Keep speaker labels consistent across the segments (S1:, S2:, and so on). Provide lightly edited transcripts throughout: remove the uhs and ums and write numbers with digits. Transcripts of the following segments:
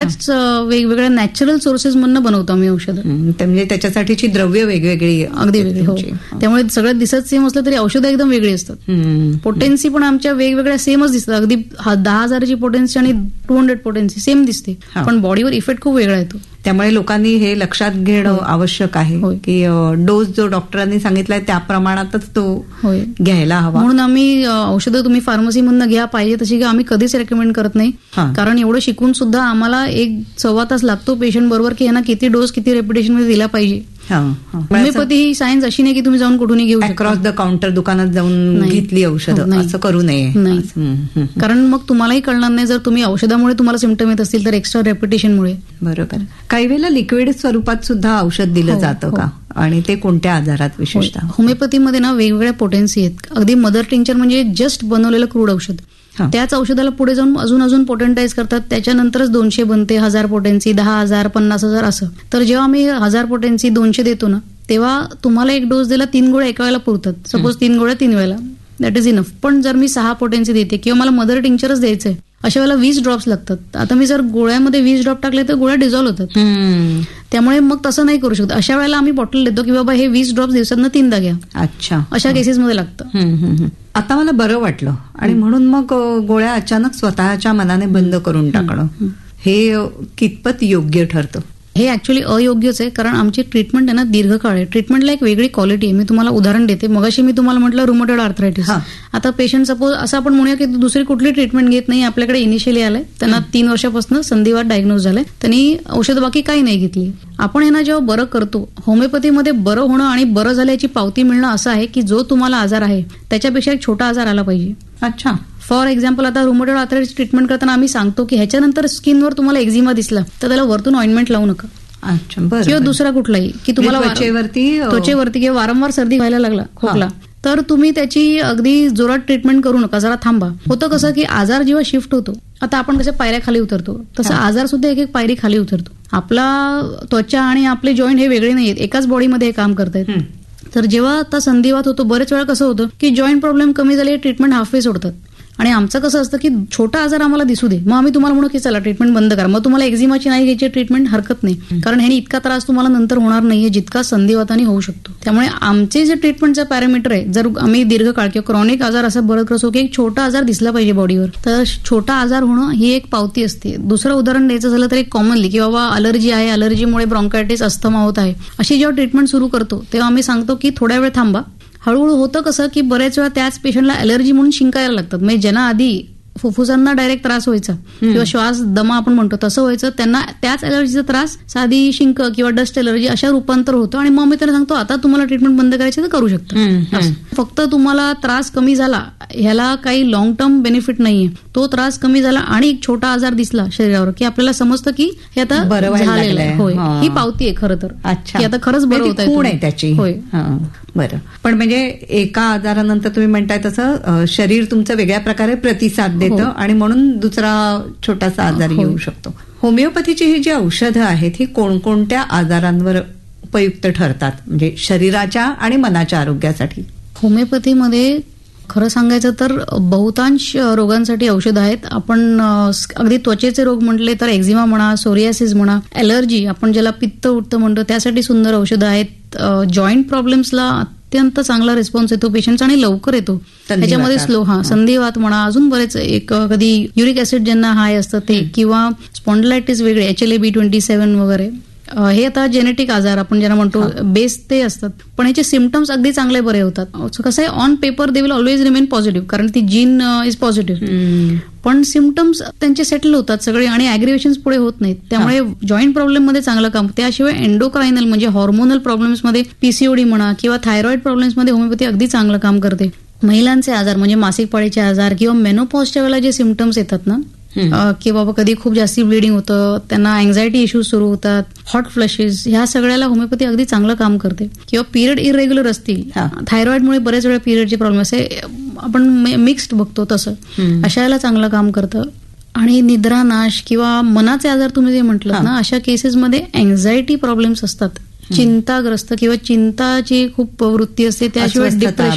S1: सगळ्याच वेगवेगळ्या natural sources मधनं बनवतो आम्ही औषधं.
S2: म्हणजे त्याच्यासाठीची द्रव्य वेगवेगळी
S1: अगदी वेगळी. हो, त्यामुळे सगळं दिसत सेम असलं तरी औषधं एकदम वेगळी असतात. पोटेन्सी पण आमच्या वेगवेगळ्या सेमच दिसतात. अगदी 10,000ची पोटेन्सी आणि 200 पोटेन्सी सेम दिसते, पण बॉडीवर इफेक्ट खूप वेगळा येतो.
S2: त्यामुळे लोकांनी हे लक्षात घेणं आवश्यक आहे की डोस जो डॉक्टरांनी सांगितलाय त्या प्रमाणातच तो घ्यायला हवा.
S1: म्हणून आम्ही औषधं तुम्ही फार्मसीमधनं घ्या पाहिजे तशी आम्ही कधीच रेकमेंड करत नाही. कारण एवढं शिकून सुद्धा आम्हाला 1-1.25 तास लागतो पेशंट बरोबर की यांना किती डोस किती रेप्युटेशन मध्ये दिला पाहिजे. होमिओपॅथी ही सायन्स अशी नाही की तुम्ही जाऊन कुठूनही घेऊ
S2: अक्रॉस द काउंटर दुकानात जाऊन घेतली औषधं, असं करू नये.
S1: कारण मग तुम्हालाही कळणार नाही जर तुम्ही औषधामुळे तुम्हाला सिम्पटम येत असतील तर एक्स्ट्रा रेप्युटेशनमुळे.
S2: बरोबर. काही वेळेला लिक्विड स्वरूपात सुद्धा औषध दिलं जातं का, आणि ते कोणत्या आजारात विशेषतः?
S1: होमिओपॅथीमध्ये ना वेगवेगळ्या पोटेन्सी आहेत. अगदी मदर टिंक्चर म्हणजे जस्ट बनवलेलं क्रूड औषध, त्याच औषधाला पुढे जाऊन अजून पोटेंटाईज करतात. त्याच्यानंतरच 200 बनते, 1000 पोटेन्सी, 10,000, 50,000 असं. तर जेव्हा आम्ही 1000 पोटेन्सी 200 देतो ना, तेव्हा तुम्हाला एक डोस दिला 3 गोळ्या एका वेळेला पुरतात. सपोज 3 गोळ्या 3 वेळेला, दॅट इज इनफ. पण जर मी 6 पोटेन्सी देते किंवा मला मदर टिंक्चरच द्यायचंय, अशा वेळेला 20 ड्रॉप्स लागतात. आता मी जर गोळ्यामध्ये 20 ड्रॉप टाकले तर गोळ्या डिझॉल्व्ह होतात. त्यामुळे मग तसं नाही करू शकत. अशा वेळेला आम्ही बॉटल देतो की बाबा हे 20 ड्रॉप्स दिवसातनं 3दा घ्या.
S2: अच्छा,
S1: अशा केसेसमध्ये लागतं.
S2: आता मला बरं वाटलं आणि म्हणून मग गोळ्या अचानक स्वतःच्या मनाने बंद करून टाकणं हे कितपत योग्य ठरतं?
S1: हे ऍक्च्युअली अयोग्यच आहे. कारण आमची ट्रीटमेंट आहे ना दीर्घकाळ आहे. ट्रीटमेंटला एक वेगळी क्वालिटी आहे. मी तुम्हाला उदाहरण देते. मगाशी मी तुम्हाला म्हटलं रुमॅटॉइड आर्थरायटिस. आता पेशंट सपोज असं आपण म्हणूया की दुसरी कुठली ट्रीटमेंट घेत नाही, आपल्याकडे इनिशियली आलाय, त्यांना 3 वर्षापासून संधिवात डायग्नोज झालाय, त्यांनी औषध बाकी काही नाही घेतली. आपण यांना जेव्हा बरं करतो, होमिओपॅथीमध्ये बरं होणं आणि बरं झाल्याची पावती मिळणं असं आहे की जो तुम्हाला आजार आहे त्याच्यापेक्षा एक छोटा आजार आला पाहिजे.
S2: अच्छा.
S1: फॉर एक्झाम्पल आता रुमॅटॉइड आर्थरायटिस ट्रीटमेंट करताना आम्ही सांगतो की ह्याच्यानंतर स्किनवर तुम्हाला एक्झिमा दिसला तर त्याला वरतून ऑइंटमेंट लावू नका.
S2: अच्छा.
S1: किंवा दुसरा कुठलाही की तुम्हाला त्वचेवरती किंवा वारंवार सर्दी व्हायला लागला, खोकला, तर तुम्ही त्याची अगदी जोरात ट्रीटमेंट करू नका, जरा थांबा. होतं कसं की आजार जेव्हा शिफ्ट होतो, आता आपण कसं पायऱ्या खाली उतरतो तसं आजार सुद्धा एक पायरी खाली उतरतो. आपला त्वचा आणि आपले जॉईंट हे वेगळे नाहीयेत, एकाच बॉडीमध्ये हे काम करतायत. तर जेव्हा आता संधिवात होतो, बरेच वेळा कसं होतं की जॉईंट प्रॉब्लेम कमी झाले, ट्रीटमेंट हाफवे सोडतात. आणि आमचं कसं असतं की छोटा आजार आम्हाला दिसू दे, मग आम्ही तुम्हाला म्हणू की चला ट्रीटमेंट बंद करा. मग तुम्हाला एक्झिमाची नाही घ्यायची ट्रीटमेंट, हरकत नाही, कारण ह्यानी इतका त्रास तुम्हाला नंतर होणार नाहीये जितका संधिवाताने होऊ शकतो. त्यामुळे आमचे जे ट्रीटमेंटचा पॅरामीटर आहे, जर आम्ही दीर्घकाळ किंवा क्रॉनिक आजार असं बरं असो की एक छोटा आजार दिसला पाहिजे बॉडीवर, तर छोटा आजार होणं ही एक पावती असते. दुसरं उदाहरण द्यायचं झालं तर एक कॉमनली की बाबा अलर्जी आहे, अलर्जीमुळे ब्रॉन्कायटिस, अस्थमा होत आहे, अशी जेव्हा ट्रीटमेंट सुरू करतो तेव्हा आम्ही सांगतो की थोड्या वेळ थांबा. हळूहळू होतं कसं की बऱ्याच वेळा त्याच पेशंटला अलर्जी म्हणून शिंकायला लागतात. म्हणजे ज्यांना आधी फुफ्फुसांना डायरेक्ट त्रास व्हायचा किंवा श्वास दमा आपण म्हणतो तसं व्हायचं, त्यांना त्याच अलर्जीचा त्रास साधी शिंक किंवा डस्ट अलर्जी अशा रूपांतर होतं. आणि मग मी त्यांना सांगतो आता तुम्हाला ट्रीटमेंट बंद करायची तर करू शकता. फक्त तुम्हाला त्रास कमी झाला, ह्याला काही लॉंग टर्म बेनिफिट नाहीये. तो त्रास कमी झाला आणि एक छोटा आजार दिसला शरीरावर की आपल्याला समजतं की हे आता झालेलं आहे. होय, ही पावती आहे खरं तर.
S2: अच्छा.
S1: की आता खरंच बरं होत आहे
S2: त्याची.
S1: होय.
S2: बरं. पण म्हणजे एका आजारानंतर तुम्ही म्हणताय तसं शरीर तुमचं वेगळ्या प्रकारे प्रतिसाद देतं आणि म्हणून दुसरा छोटासा आजार येऊ शकतो. होमिओपॅथीची ही जी औषधं आहेत ही कोणकोणत्या आजारांवर उपयुक्त ठरतात, म्हणजे शरीराच्या आणि मनाच्या आरोग्यासाठी?
S1: होमिओपॅथीमध्ये खरं सांगायचं तर बहुतांश रोगांसाठी औषध आहेत. आपण अगदी त्वचेचे रोग म्हटले तर एक्झिमा म्हणा, सोरियासिस म्हणा, अलर्जी आपण ज्याला पित्त उठतं म्हणतो त्यासाठी सुंदर औषधं आहेत. जॉईंट प्रॉब्लेम्सला अत्यंत चांगला रिस्पॉन्स येतो पेशंटचा आणि लवकर येतो. त्याच्यामध्ये संधिवात म्हणा, अजून बरेच एक कधी युरिक ऍसिड ज्यांना हाय असतं ते, किंवा स्पॉन्डिलायटिस वेगळे, HLA-B27 वगैरे, हे आता जेनेटिक आजार आपण ज्यांना म्हणतो बेस ते असतात. पण याचे सिम्पटम्स अगदी चांगले बरे होतात. कसं आहे, on paper they will always remain positive, कारण ती जीन इज पॉझिटिव्ह, पण सिम्पटम्स त्यांचे सेटल होतात सगळे आणि अॅग्रिवेशन्स पुढे होत नाहीत. त्यामुळे जॉईंट प्रॉब्लेम मध्ये चांगलं काम. त्याशिवाय एंडोक्रायनल म्हणजे हॉर्मोनल प्रॉब्लेम्स मध्ये, PCOD म्हणा किंवा थायरॉइड प्रॉब्लेम्स मध्ये होमिओपॅथी अगदी चांगलं काम करते. महिलांचे आजार म्हणजे मासिक पाळीचे आजार किंवा मेनोपॉजच्या वेळेला जे सिम्पटम्स येतात ना, की बाबा कधी खूप जास्ती ब्लिडिंग होतं, त्यांना अँझायटी इश्यूज सुरू होतात, हॉट फ्लशेस, ह्या सगळ्याला होमिओपॅथी अगदी चांगलं काम करते. किंवा पिरियड इरेग्युलर असतील, थायरॉइडमुळे बरेच वेळा पिरियडचे प्रॉब्लेम असे आपण मिक्स्ड बघतो तसं, अशा याला चांगलं काम करतं. आणि निद्रानाश किंवा मनाचे आजार तुम्ही जे म्हटलं ना, अशा केसेसमध्ये अँझायटी प्रॉब्लेम्स असतात, चिंताग्रस्त किंवा चिंताची खूप वृत्ती असते, त्याशिवाय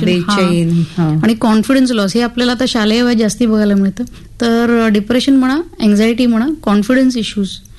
S1: डिप्रेशन आणि कॉन्फिडन्स लॉस हे आपल्याला आता शालेय वयात जास्ती बघायला मिळतं. तर डिप्रेशन म्हणा, अँझायटी म्हणा, कॉन्फिडन्स इश्यूज